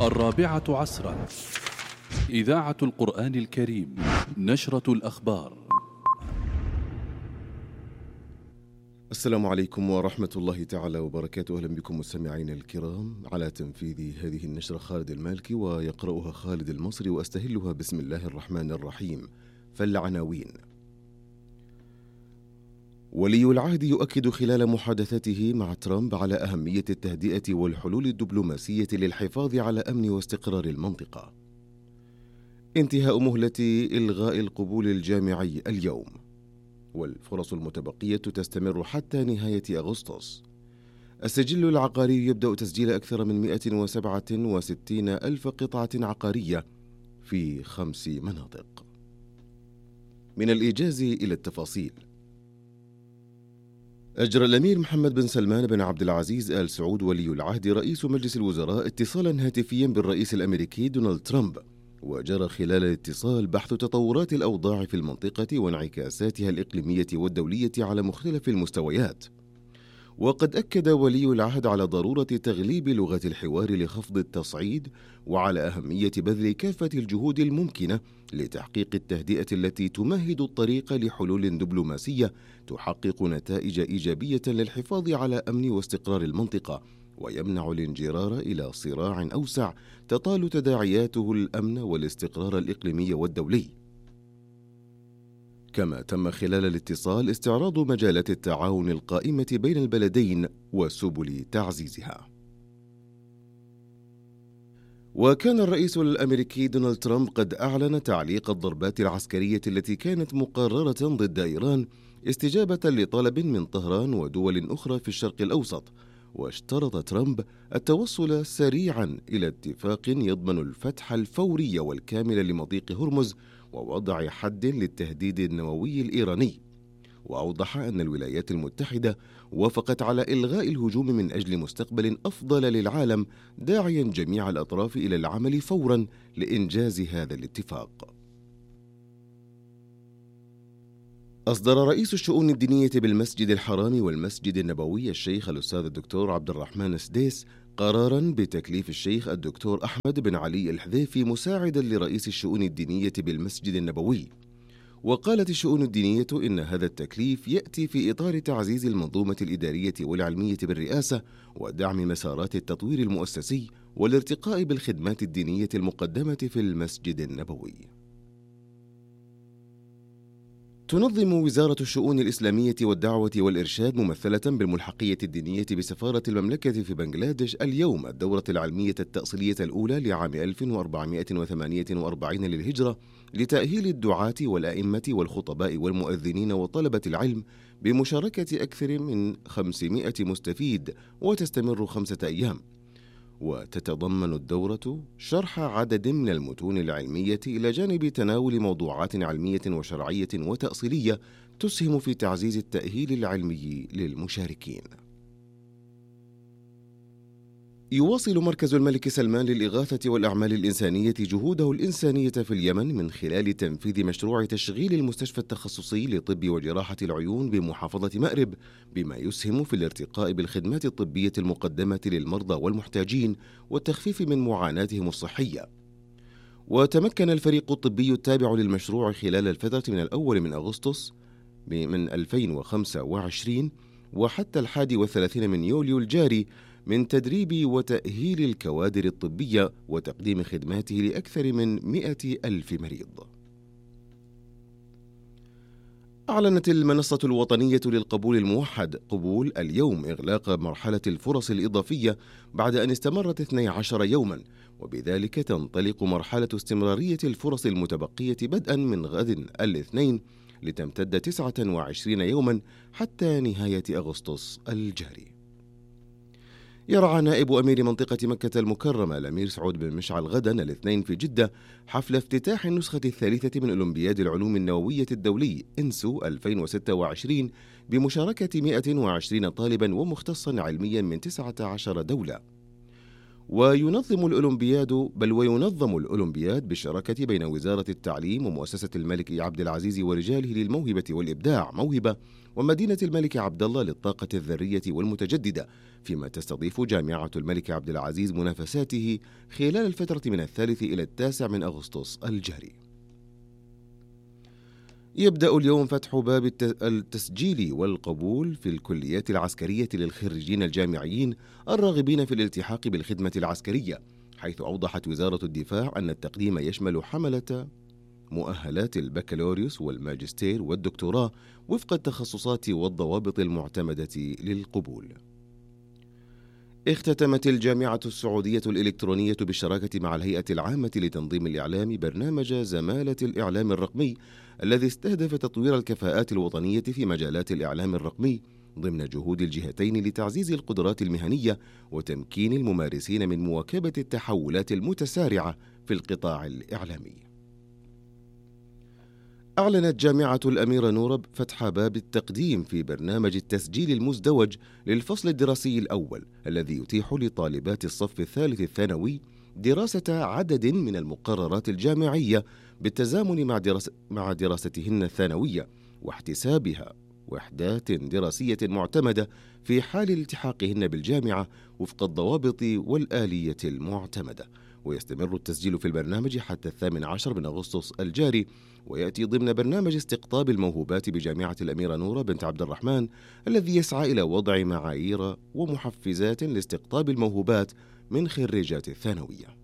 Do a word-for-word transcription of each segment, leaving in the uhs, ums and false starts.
الرابعة عصرا، إذاعة القرآن الكريم، نشرة الأخبار. السلام عليكم ورحمة الله تعالى وبركاته. أهلا بكم مستمعينا الكرام على تنفيذ هذه النشرة خالد المالكي، ويقرأها خالد المصري، وأستهلها بسم الله الرحمن الرحيم. فالعناوين: ولي العهد يؤكد خلال محادثته مع ترامب على أهمية التهدئة والحلول الدبلوماسية للحفاظ على أمن واستقرار المنطقة. انتهاء مهلة إلغاء القبول الجامعي اليوم، والفرص المتبقية تستمر حتى نهاية أغسطس. السجل العقاري يبدأ تسجيل أكثر من مئة وسبعة وستين ألف قطعة عقارية في خمس مناطق. من الإيجاز إلى التفاصيل. أجرى الأمير محمد بن سلمان بن عبد العزيز آل سعود ولي العهد رئيس مجلس الوزراء اتصالا هاتفيا بالرئيس الأمريكي دونالد ترامب، وجرى خلال الاتصال بحث تطورات الأوضاع في المنطقة وانعكاساتها الإقليمية والدولية على مختلف المستويات. وقد أكد ولي العهد على ضرورة تغليب لغة الحوار لخفض التصعيد، وعلى أهمية بذل كافة الجهود الممكنة لتحقيق التهدئة التي تمهد الطريق لحلول دبلوماسية تحقق نتائج إيجابية للحفاظ على أمن واستقرار المنطقة، ويمنع الانجرار إلى صراع أوسع تطال تداعياته الأمن والاستقرار الإقليمي والدولي. كما تم خلال الاتصال استعراض مجالات التعاون القائمة بين البلدين وسبل تعزيزها. وكان الرئيس الأمريكي دونالد ترامب قد أعلن تعليق الضربات العسكرية التي كانت مقررة ضد إيران استجابة لطلب من طهران ودول أخرى في الشرق الأوسط، واشترط ترامب التوصل سريعا إلى اتفاق يضمن الفتح الفوري والكامل لمضيق هرمز ووضع حد للتهديد النووي الإيراني. وأوضح أن الولايات المتحدة وافقت على إلغاء الهجوم من أجل مستقبل أفضل للعالم، داعيا جميع الأطراف إلى العمل فورا لإنجاز هذا الاتفاق. أصدر رئيس الشؤون الدينية بالمسجد الحرام والمسجد النبوي الشيخ الأستاذ الدكتور عبد الرحمن السديس قرارا بتكليف الشيخ الدكتور أحمد بن علي الحذيفي مساعدا لرئيس الشؤون الدينية بالمسجد النبوي. وقالت الشؤون الدينية إن هذا التكليف يأتي في إطار تعزيز المنظومة الإدارية والعلمية بالرئاسة، ودعم مسارات التطوير المؤسسي والارتقاء بالخدمات الدينية المقدمة في المسجد النبوي. تنظم وزارة الشؤون الإسلامية والدعوة والإرشاد ممثلة بالملحقية الدينية بسفارة المملكة في بنغلاديش اليوم الدورة العلمية التأصيلية الأولى لعام ألف وأربعمئة وثمانية وأربعين للهجرة لتأهيل الدعاة والأئمة والخطباء والمؤذنين وطلبة العلم بمشاركة أكثر من خمسمائة مستفيد، وتستمر خمسة أيام. وتتضمن الدورة شرح عدد من المتون العلمية إلى جانب تناول موضوعات علمية وشرعية وتأصيلية تسهم في تعزيز التأهيل العلمي للمشاركين. يواصل مركز الملك سلمان للإغاثة والأعمال الإنسانية جهوده الإنسانية في اليمن من خلال تنفيذ مشروع تشغيل المستشفى التخصصي لطب وجراحة العيون بمحافظة مأرب، بما يسهم في الارتقاء بالخدمات الطبية المقدمة للمرضى والمحتاجين والتخفيف من معاناتهم الصحية. وتمكن الفريق الطبي التابع للمشروع خلال الفترة من الأول من أغسطس من ألفين وخمسة وعشرين وحتى الحادي والثلاثين من يوليو الجاري من تدريب وتأهيل الكوادر الطبية وتقديم خدماته لأكثر من مئة ألف مريض. أعلنت المنصة الوطنية للقبول الموحد قبول اليوم إغلاق مرحلة الفرص الإضافية بعد أن استمرت اثني عشر يوما، وبذلك تنطلق مرحلة استمرارية الفرص المتبقية بدءا من غد الاثنين لتمتد تسعة وعشرين يوما حتى نهاية أغسطس الجاري. يرعى نائب أمير منطقة مكة المكرمة الأمير سعود بن مشعل غدا الاثنين في جدة حفل افتتاح النسخة الثالثة من أولمبياد العلوم النووية الدولي إنسو ألفين وستة وعشرين بمشاركة مئة وعشرين طالبا ومختصا علميا من تسعة عشر دولة. وينظم الأولمبياد بل وينظم الأولمبياد بالشراكة بين وزارة التعليم ومؤسسة الملك عبد العزيز ورجاله للموهبة والإبداع موهبة ومدينة الملك عبد الله للطاقة الذرية والمتجددة، فيما تستضيف جامعة الملك عبد العزيز منافساته خلال الفترة من الثالث إلى التاسع من أغسطس الجاري. يبدأ اليوم فتح باب التسجيل والقبول في الكليات العسكرية للخريجين الجامعيين الراغبين في الالتحاق بالخدمة العسكرية، حيث أوضحت وزارة الدفاع أن التقديم يشمل حملة مؤهلات البكالوريوس والماجستير والدكتوراه وفق التخصصات والضوابط المعتمدة للقبول. اختتمت الجامعة السعودية الإلكترونية بالشراكة مع الهيئة العامة لتنظيم الإعلام برنامج زمالة الإعلام الرقمي الذي استهدف تطوير الكفاءات الوطنية في مجالات الإعلام الرقمي ضمن جهود الجهتين لتعزيز القدرات المهنية وتمكين الممارسين من مواكبة التحولات المتسارعة في القطاع الإعلامي. أعلنت جامعة الأميرة نورب فتح باب التقديم في برنامج التسجيل المزدوج للفصل الدراسي الأول الذي يتيح لطالبات الصف الثالث الثانوي دراسة عدد من المقررات الجامعية بالتزامن مع, درس مع دراستهن الثانوية واحتسابها وحدات دراسية معتمدة في حال التحاقهن بالجامعة وفق الضوابط والآلية المعتمدة. ويستمر التسجيل في البرنامج حتى الثامن عشر من أغسطس الجاري، ويأتي ضمن برنامج استقطاب الموهوبات بجامعة الأميرة نورة بنت عبد الرحمن الذي يسعى إلى وضع معايير ومحفزات لاستقطاب الموهوبات من خريجات الثانوية.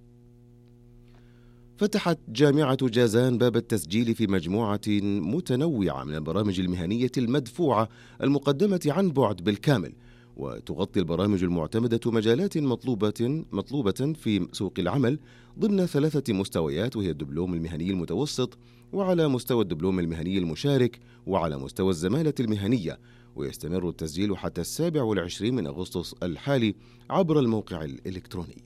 فتحت جامعة جازان باب التسجيل في مجموعة متنوعة من البرامج المهنية المدفوعة المقدمة عن بعد بالكامل، وتغطي البرامج المعتمدة مجالات مطلوبة مطلوبة في سوق العمل ضمن ثلاثة مستويات، وهي الدبلوم المهني المتوسط، وعلى مستوى الدبلوم المهني المشارك، وعلى مستوى الزمالة المهنية. ويستمر التسجيل حتى السابع والعشرين من أغسطس الحالي عبر الموقع الإلكتروني.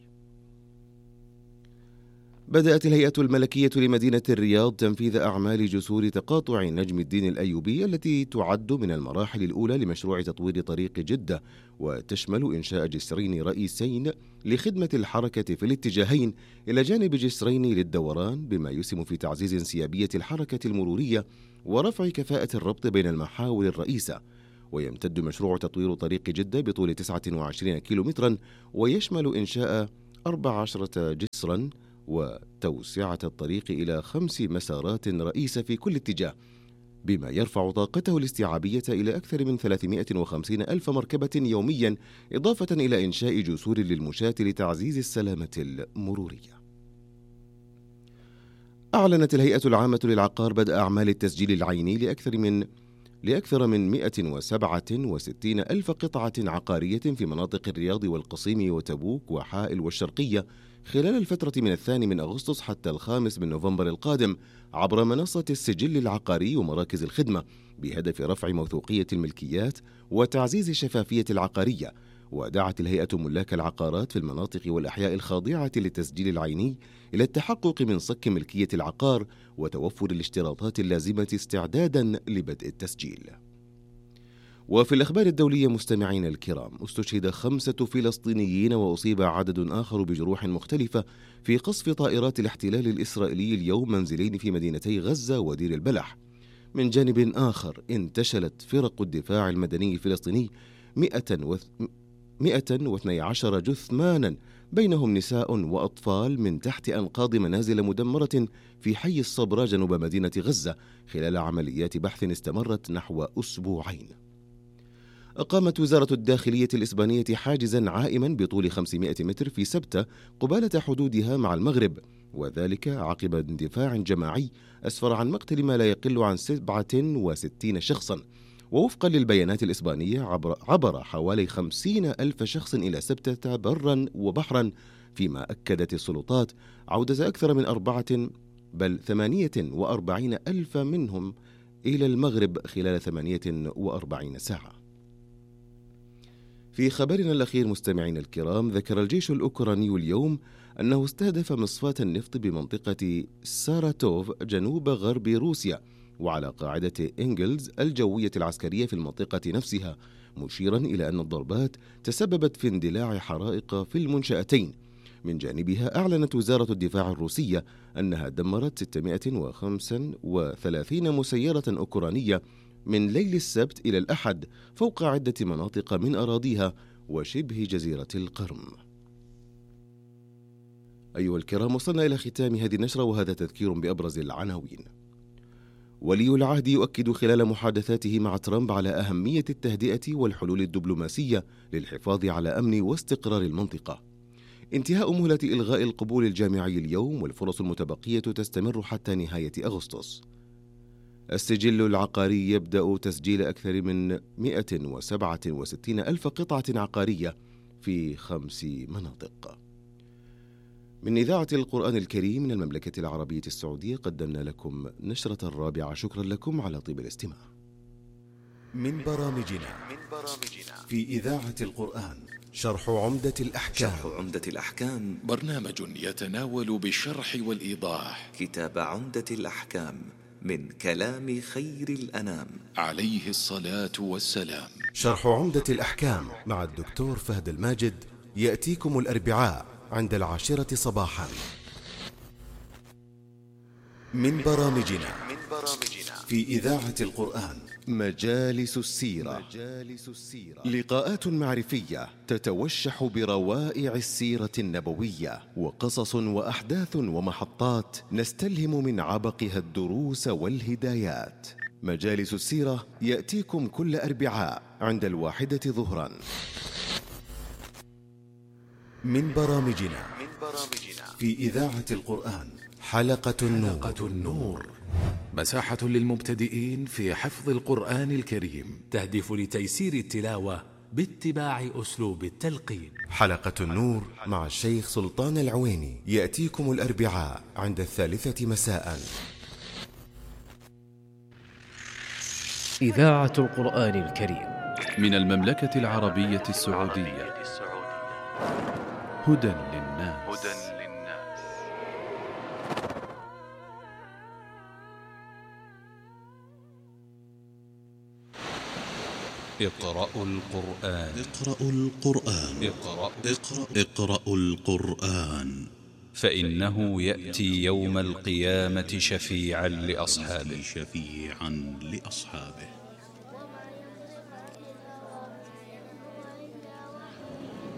بدأت الهيئة الملكية لمدينة الرياض تنفيذ أعمال جسور تقاطع نجم الدين الأيوبي التي تعد من المراحل الأولى لمشروع تطوير طريق جدة، وتشمل إنشاء جسرين رئيسين لخدمة الحركة في الاتجاهين إلى جانب جسرين للدوران، بما يسهم في تعزيز انسيابية الحركة المرورية ورفع كفاءة الربط بين المحاور الرئيسة. ويمتد مشروع تطوير طريق جدة بطول تسعة وعشرين كيلومترا، ويشمل إنشاء أربع عشرة جسرا وتوسعة الطريق إلى خمس مسارات رئيسة في كل اتجاه، بما يرفع طاقته الاستيعابية إلى أكثر من ثلاثمائة وخمسين ألف مركبة يوميا، إضافة إلى إنشاء جسور للمشاة لتعزيز السلامة المرورية. أعلنت الهيئة العامة للعقار بدء أعمال التسجيل العيني لأكثر من لأكثر من مئة وسبعة وستين ألف قطعة عقارية في مناطق الرياض والقصيم وتبوك وحائل والشرقية خلال الفترة من الثاني من أغسطس حتى الخامس من نوفمبر القادم عبر منصة السجل العقاري ومراكز الخدمة، بهدف رفع موثوقية الملكيات وتعزيز الشفافية العقارية. ودعت الهيئة ملاك العقارات في المناطق والأحياء الخاضعة للتسجيل العيني إلى التحقق من صك ملكية العقار وتوفر الاشتراطات اللازمة استعدادا لبدء التسجيل. وفي الأخبار الدولية مستمعين الكرام، استشهد خمسة فلسطينيين وأصيب عدد آخر بجروح مختلفة في قصف طائرات الاحتلال الإسرائيلي اليوم منزلين في مدينتي غزة ودير البلح. من جانب آخر انتشلت فرق الدفاع المدني الفلسطيني مئة واثني عشر جثمانا بينهم نساء وأطفال من تحت أنقاض منازل مدمرة في حي الصبرا جنوب مدينة غزة خلال عمليات بحث استمرت نحو أسبوعين. أقامت وزارة الداخلية الإسبانية حاجزا عائما بطول خمسمائة متر في سبتة قبالة حدودها مع المغرب، وذلك عقب اندفاع جماعي أسفر عن مقتل ما لا يقل عن سبعة وستين شخصا. ووفقا للبيانات الإسبانية عبر, عبر حوالي خمسين ألف شخص إلى سبتة برا وبحرا، فيما أكدت السلطات عودة أكثر من أربعة بل ثمانية وأربعين ألف منهم إلى المغرب خلال ثمانية وأربعين ساعة. في خبرنا الأخير مستمعين الكرام، ذكر الجيش الأوكراني اليوم أنه استهدف مصفاة النفط بمنطقة ساراتوف جنوب غرب روسيا وعلى قاعدة إنجلز الجوية العسكرية في المنطقة نفسها، مشيرا إلى أن الضربات تسببت في اندلاع حرائق في المنشأتين. من جانبها أعلنت وزارة الدفاع الروسية أنها دمرت ستمائة وخمسة وثلاثين مسيرة أوكرانية من ليل السبت إلى الأحد فوق عدة مناطق من أراضيها وشبه جزيرة القرم. أيها الكرام، وصلنا إلى ختام هذه النشرة، وهذا تذكير بأبرز العناوين. ولي العهد يؤكد خلال محادثاته مع ترامب على أهمية التهدئة والحلول الدبلوماسية للحفاظ على أمن واستقرار المنطقة. انتهاء مهلة إلغاء القبول الجامعي اليوم، والفرص المتبقية تستمر حتى نهاية أغسطس. السجل العقاري يبدأ تسجيل أكثر من مئة وسبعة وستين ألف قطعة عقارية في خمس مناطق. من إذاعة القرآن الكريم من المملكة العربية السعودية قدمنا لكم نشرة الرابعة. شكرا لكم على طيب الاستماع. من برامجنا من برامجنا في إذاعة القرآن شرح عمدة الأحكام. شرح عمدة الأحكام برنامج يتناول بالشرح والإيضاح كتاب عمدة الأحكام من كلام خير الأنام عليه الصلاة والسلام. شرح عمدة الأحكام مع الدكتور فهد الماجد يأتيكم الأربعاء عند العاشرة صباحا. من برامجنا من برامجنا في إذاعة القرآن مجالس السيرة. مجالس السيرة لقاءات معرفية تتوشح بروائع السيرة النبوية، وقصص وأحداث ومحطات نستلهم من عبقها الدروس والهدايات. مجالس السيرة يأتيكم كل أربعاء عند الواحدة ظهرا. من برامجنا من برامجنا في إذاعة القرآن حلقة النور. حلقة النور مساحة للمبتدئين في حفظ القرآن الكريم، تهدف لتيسير التلاوة باتباع أسلوب التلقين. حلقة النور مع الشيخ سلطان العويني يأتيكم الأربعاء عند الثالثة مساء. إذاعة القرآن الكريم من المملكة العربية السعودية. هدى للناس. اقرأوا القرآن. اقرأوا القرآن. اقرأ اقرأ اقرأوا القرآن، فإنه يأتي يوم القيامة شفيعا لأصحابه. شفيعا لأصحابه.